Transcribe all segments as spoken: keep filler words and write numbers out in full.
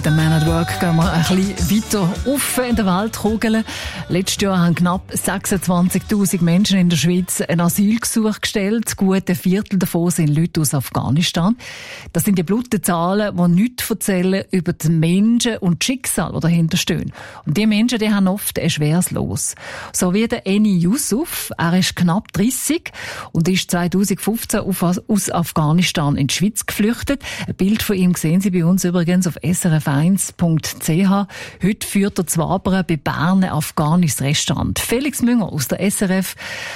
Der Man at Work gehen wir ein bisschen weiter auf in der Weltkugel. Letztes Jahr haben knapp sechsundzwanzigtausend Menschen in der Schweiz ein Asylgesuch gestellt. Gut ein Viertel davon sind Leute aus Afghanistan. Das sind die blutigen Zahlen, die nichts erzählen über die Menschen und das Schicksal, das dahinter stehen. Und die Menschen, die haben oft ein schweres Los. So wie der Eni Yusuf. Er ist knapp dreissig und ist zweitausendfünfzehn aus Afghanistan in die Schweiz geflüchtet. Ein Bild von ihm sehen Sie bei uns übrigens auf S R F eins Punkt c h. Heute führt er zu Wabern bei Bern ein afghanisches Restaurant. Felix Münger aus der S R F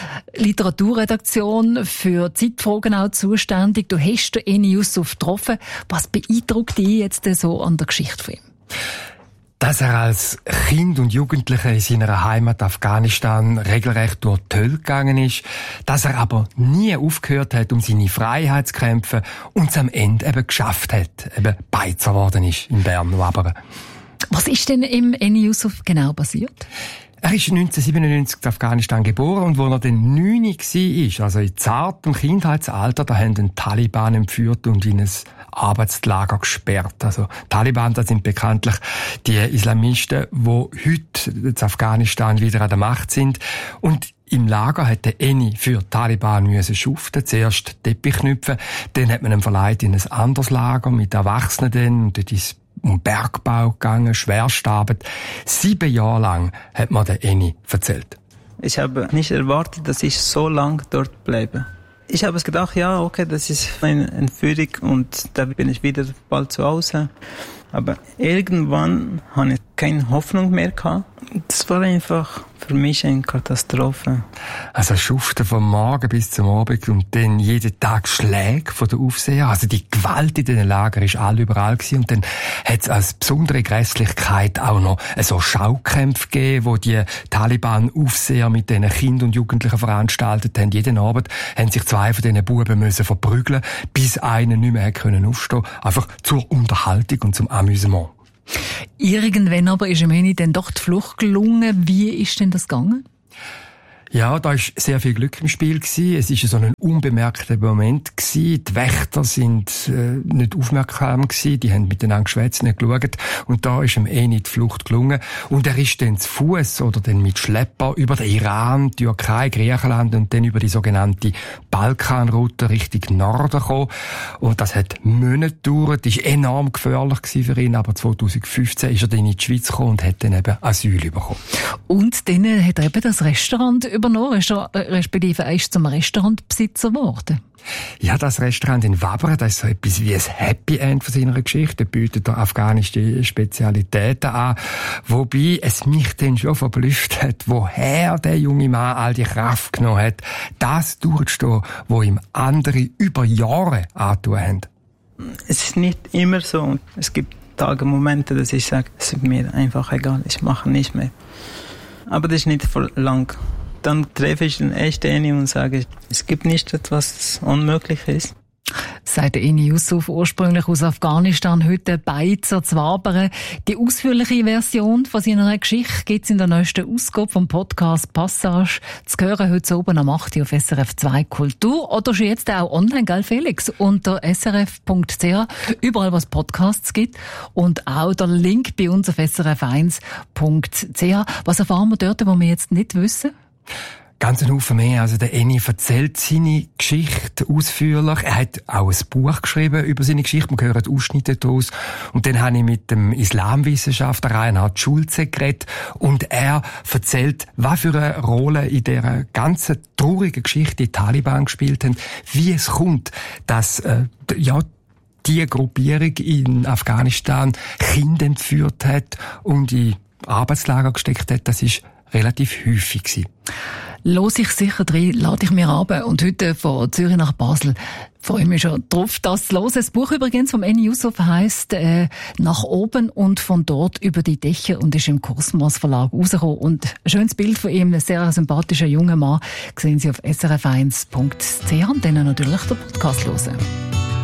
Literaturredaktion für Zeitfragen auch zuständig. Du hast den Eni Yusuf getroffen. Was beeindruckt dich jetzt so an der Geschichte von ihm? Dass er als Kind und Jugendlicher in seiner Heimat Afghanistan regelrecht durch die Hölle gegangen ist, dass er aber nie aufgehört hat, um seine Freiheit zu kämpfen und es am Ende eben geschafft hat, eben Beizer geworden ist in Bern-Wabern. Was ist denn im Eni Yusuf genau passiert? Er ist neunzehnhundertsiebenundneunzig in Afghanistan geboren und als er dann neun war, also in zartem Kindheitsalter, da haben den Taliban entführt und in ein Arbeitslager gesperrt. Also Taliban, das sind bekanntlich die Islamisten, die heute in Afghanistan wieder an der Macht sind. Und im Lager hat der Eni für die Taliban müssen schuften, zuerst Teppich knüpfen, dann hat man ihn verleiht in ein anderes Lager mit Erwachsenen und dort ist um Bergbau gegangen, Schwerstarbeit. Sieben Jahre lang hat mir der Eni erzählt. Ich habe nicht erwartet, dass ich so lange dort bleibe. Ich habe es gedacht, ja, okay, das ist eine Entführung und da bin ich wieder bald zu Hause. Aber irgendwann hatte ich keine Hoffnung mehr gehabt. Das war einfach für mich eine Katastrophe. Also schuften vom Morgen bis zum Abend und dann jeden Tag Schläge von der Aufseher. Also die Gewalt in den Lagern ist allüberall gewesen. Und dann hat es als besondere Grässlichkeit auch noch so Schaukämpfe gegeben, wo die Taliban-Aufseher mit diesen Kindern und Jugendlichen veranstaltet haben. Jeden Abend haben sich zwei von diesen Buben müssen verprügeln, bis einer nicht mehr können aufstehen. Einfach zur Unterhaltung und zum Amüsement. Irgendwann aber ist ihm Eni dann doch die Flucht gelungen. Wie ist denn das gegangen? Ja, da war sehr viel Glück im Spiel gewesen. Es war so ein unbemerkter Moment gewesen. Die Wächter sind äh, nicht aufmerksam gewesen. Die haben miteinander geschwätzt, nicht geschaut. Und da ist ihm Eni die Flucht gelungen. Und er ist dann zu Fuß oder dann mit Schlepper über den Iran, Türkei, Griechenland und dann über die sogenannte Balkanroute Richtung Norden gekommen. Und das hat Monate gedauert. Das war enorm gefährlich gewesen für ihn. Aber zweitausendfünfzehn ist er dann in die Schweiz gekommen und hat dann eben Asyl bekommen. Und dann hat er eben das Restaurant übernommen, respektive er ist zum Restaurantbesitzer geworden. Ja, das Restaurant in Wabern, das ist so etwas wie ein Happy End von seiner Geschichte. Er bietet da afghanische Spezialitäten an. Wobei es mich dann schon verblüfft hat, woher der junge Mann all die Kraft genommen hat, das durchzustehen, wo ihm andere über Jahre angetan haben. Es ist nicht immer so. Es gibt Tage, Momente, dass ich sage, es ist mir einfach egal, ich mache nicht mehr. Aber das ist nicht für lang. Dann treffe ich den echten Eni und sage, es gibt nicht etwas, das unmöglich ist. Sagt Eni Yusuf, ursprünglich aus Afghanistan, heute Beizer zu Wabern. Die ausführliche Version von seiner Geschichte gibt es in der neuesten Ausgabe vom Podcast Passage. Zu hören heute oben am acht Uhr auf S R F zwei Kultur. Oder schon jetzt auch online, gell Felix? Unter S R F Punkt c h, überall was Podcasts gibt. Und auch der Link bei uns auf S R F eins Punkt c h. Was erfahren wir dort, was wir jetzt nicht wissen? Ganz ein Haufen mehr. Also der Eni erzählt seine Geschichte ausführlich. Er hat auch ein Buch geschrieben über seine Geschichte. Man hört Ausschnitte daraus. Und dann habe ich mit dem Islamwissenschaftler Reinhard Schulze geredet. Und er erzählt, was für eine Rolle in dieser ganzen traurigen Geschichte die Taliban gespielt haben. Wie es kommt, dass, äh, ja, die Gruppierung in Afghanistan Kinder entführt hat und in Arbeitslager gesteckt hat. Das ist relativ häufig gewesen. Los ich sicher drin, lade ich mir ab. Und heute von Zürich nach Basel freue ich mich schon drauf, das zu hören. Das Buch übrigens vom Eni Yusuf heisst äh, «Nach oben und von dort über die Dächer» und ist im Kosmos Verlag rausgekommen. Und ein schönes Bild von ihm, ein sehr sympathischer junger Mann, sehen Sie auf S R F eins Punkt c h und dann natürlich den Podcast hören.